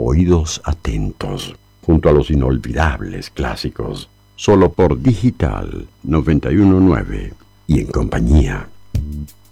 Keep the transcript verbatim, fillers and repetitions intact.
Oídos atentos, junto a los inolvidables clásicos, solo por Digital noventa y uno punto nueve y en compañía